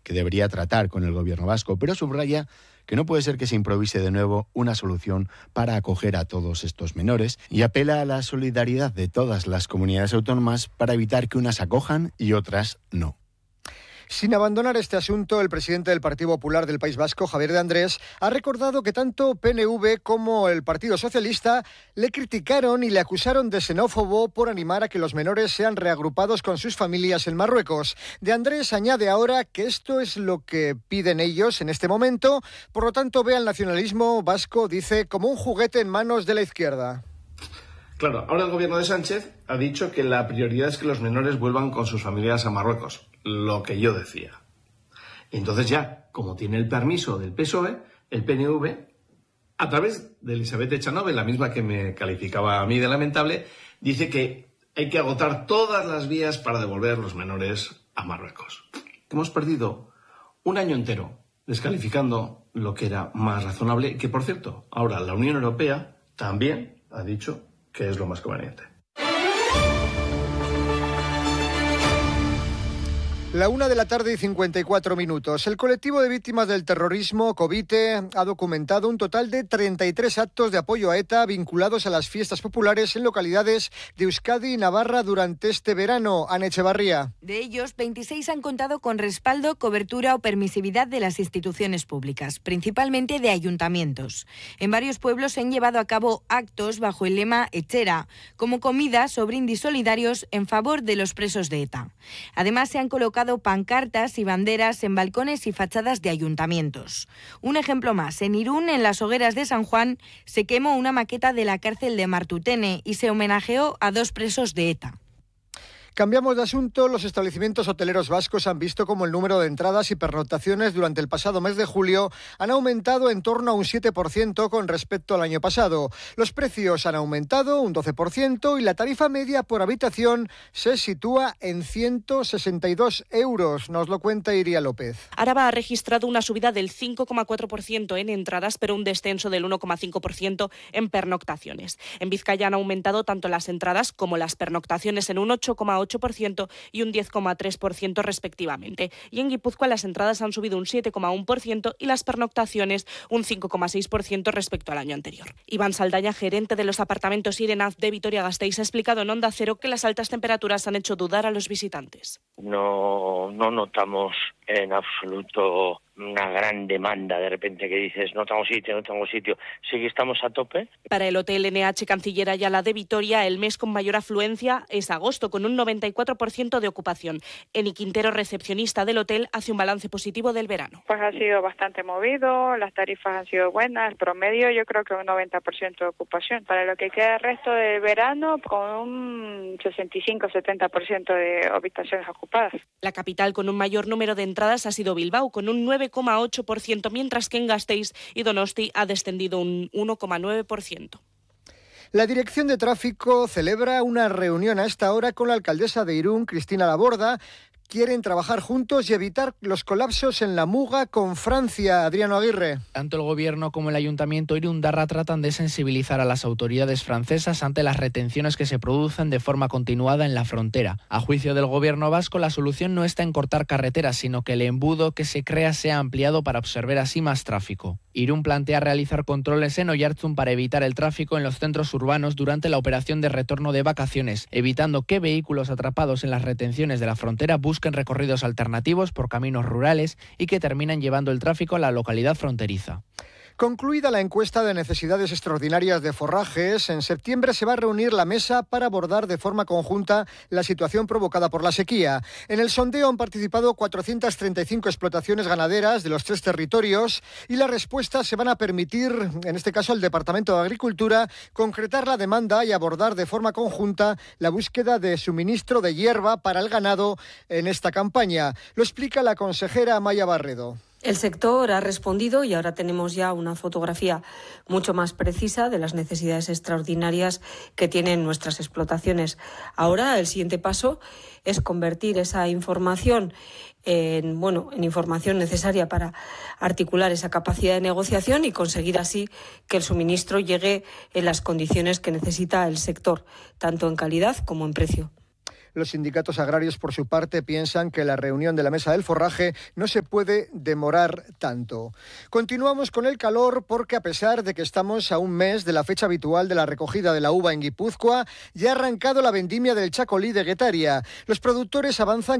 que debería tratar con el gobierno vasco, pero subraya que no puede ser que se improvise de nuevo una solución para acoger a todos estos menores y apela a la solidaridad de todas las comunidades autónomas para evitar que unas acojan y otras no. Sin abandonar este asunto, el presidente del Partido Popular del País Vasco, Javier de Andrés, ha recordado que tanto PNV como el Partido Socialista le criticaron y le acusaron de xenófobo por animar a que los menores sean reagrupados con sus familias en Marruecos. De Andrés añade ahora que esto es lo que piden ellos en este momento, por lo tanto ve al nacionalismo vasco, dice, como un juguete en manos de la izquierda. Claro, ahora el gobierno de Sánchez ha dicho que la prioridad es que los menores vuelvan con sus familias a Marruecos, lo que yo decía. Y entonces ya, como tiene el permiso del PSOE, el PNV, a través de Elisabeth Echanove, la misma que me calificaba a mí de lamentable, dice que hay que agotar todas las vías para devolver los menores a Marruecos. Hemos perdido un año entero descalificando lo que era más razonable, que por cierto, ahora la Unión Europea también ha dicho que es lo más conveniente. La 1:54 p.m. El colectivo de víctimas del terrorismo, Covite, ha documentado un total de 33 actos de apoyo a ETA vinculados a las fiestas populares en localidades de Euskadi y Navarra durante este verano. Ana Echevarría. De ellos, 26 han contado con respaldo, cobertura o permisividad de las instituciones públicas, principalmente de ayuntamientos. En varios pueblos se han llevado a cabo actos bajo el lema Etxera, como comidas o brindis solidarios en favor de los presos de ETA. Además, se han colocado pancartas y banderas en balcones y fachadas de ayuntamientos. Un ejemplo más, en Irún, en las hogueras de San Juan, se quemó una maqueta de la cárcel de Martutene y se homenajeó a 2 presos de ETA. Cambiamos de asunto. Los establecimientos hoteleros vascos han visto como el número de entradas y pernoctaciones durante el pasado mes de julio han aumentado en torno a un 7% con respecto al año pasado. Los precios han aumentado un 12% y la tarifa media por habitación se sitúa en 162 euros. Nos lo cuenta Iria López. Araba ha registrado una subida del 5,4% en entradas, pero un descenso del 1,5% en pernoctaciones. En Vizcaya han aumentado tanto las entradas como las pernoctaciones en un 8,8% y un 10,3% respectivamente. Y en Guipúzcoa las entradas han subido un 7,1% y las pernoctaciones un 5,6% respecto al año anterior. Iván Saldaña, gerente de los apartamentos Irenaz de Vitoria-Gasteiz, ha explicado en Onda Cero que las altas temperaturas han hecho dudar a los visitantes. No notamos en absoluto una gran demanda, de repente que dices no tengo sitio, sí que estamos a tope. Para el Hotel NH Canciller Ayala de Vitoria, el mes con mayor afluencia es agosto, con un 94% de ocupación. Eni Quintero, recepcionista del hotel, hace un balance positivo del verano. Pues ha sido bastante movido, las tarifas han sido buenas, el promedio yo creo que un 90% de ocupación. Para lo que queda el resto del verano, con un 65-70% de habitaciones ocupadas. La capital con un mayor número de entradas ha sido Bilbao, con un 9,8%, mientras que en Gasteiz y Donosti ha descendido un 1,9%. La Dirección de Tráfico celebra una reunión a esta hora con la alcaldesa de Irún, Cristina Laborda. Quieren trabajar juntos y evitar los colapsos en la Muga con Francia. Adriano Aguirre. Tanto el gobierno como el ayuntamiento irundarra tratan de sensibilizar a las autoridades francesas ante las retenciones que se producen de forma continuada en la frontera. A juicio del gobierno vasco, la solución no está en cortar carreteras, sino que el embudo que se crea sea ampliado para absorber así más tráfico. Irún plantea realizar controles en Oiartzun para evitar el tráfico en los centros urbanos durante la operación de retorno de vacaciones, evitando que vehículos atrapados en las retenciones de la frontera busquen recorridos alternativos por caminos rurales y que terminan llevando el tráfico a la localidad fronteriza. Concluida la encuesta de necesidades extraordinarias de forrajes, en septiembre se va a reunir la mesa para abordar de forma conjunta la situación provocada por la sequía. En el sondeo han participado 435 explotaciones ganaderas de los 3 territorios y las respuestas se van a permitir, en este caso al Departamento de Agricultura, concretar la demanda y abordar de forma conjunta la búsqueda de suministro de hierba para el ganado en esta campaña. Lo explica la consejera Amaia Barredo. El sector ha respondido y ahora tenemos ya una fotografía mucho más precisa de las necesidades extraordinarias que tienen nuestras explotaciones. Ahora el siguiente paso es convertir esa información en información necesaria para articular esa capacidad de negociación y conseguir así que el suministro llegue en las condiciones que necesita el sector, tanto en calidad como en precio. Los sindicatos agrarios, por su parte, piensan que la reunión de la mesa del forraje no se puede demorar tanto. Continuamos con el calor porque, a pesar de que estamos a un mes de la fecha habitual de la recogida de la uva en Guipúzcoa, ya ha arrancado la vendimia del Chacolí de Guetaria. Los productores avanzan